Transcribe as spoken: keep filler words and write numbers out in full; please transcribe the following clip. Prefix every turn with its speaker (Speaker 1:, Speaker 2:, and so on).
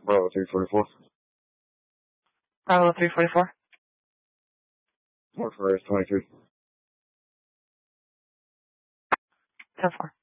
Speaker 1: Bravo three forty-four.
Speaker 2: Bravo three forty-four.
Speaker 1: Four for twenty-three.
Speaker 2: ten four.